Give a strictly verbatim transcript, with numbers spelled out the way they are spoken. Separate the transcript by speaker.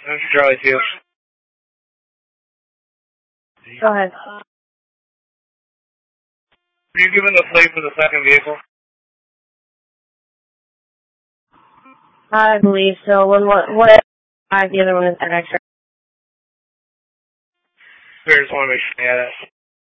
Speaker 1: Charlie two.
Speaker 2: Go ahead.
Speaker 1: Were you given the plate for the second vehicle?
Speaker 2: I believe so. When what? What? The other one is an extra.
Speaker 1: Sure, just want to make sure. Yeah,